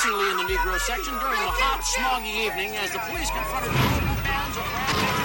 originally in the Negro section during the hot, smoggy evening as the police confronted the bands of